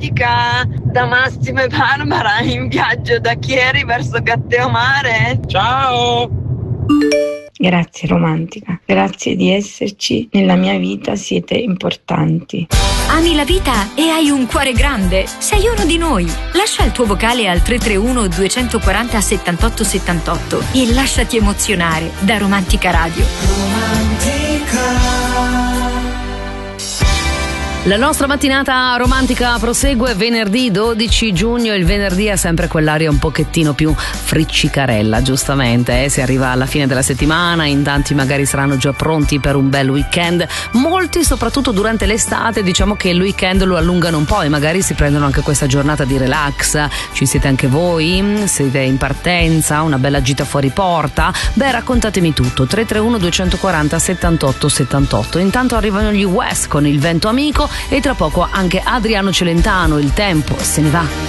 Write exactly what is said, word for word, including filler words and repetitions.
romantica da Massimo e Barbara in viaggio da Chieri verso Gatteomare. Ciao! Grazie romantica, grazie di esserci nella mia vita, siete importanti. Ami la vita e hai un cuore grande? Sei uno di noi. Lascia il tuo vocale al tre tre uno due quattro zero settantotto settantotto e lasciati emozionare da Romantica Radio. Romantica. La nostra mattinata romantica prosegue venerdì dodici giugno. Il venerdì ha sempre quell'aria un pochettino più friccicarella, giustamente, eh? Si arriva alla fine della settimana, in tanti magari saranno già pronti per un bel weekend. Molti, soprattutto durante l'estate, diciamo che il weekend lo allungano un po' e magari si prendono anche questa giornata di relax. Ci siete anche voi? Siete in partenza? Una bella gita fuori porta? Beh, raccontatemi tutto. tre tre uno due quattro zero settantotto settantotto. Intanto arrivano gli West con Il vento amico e tra poco anche Adriano Celentano. Il tempo se ne va.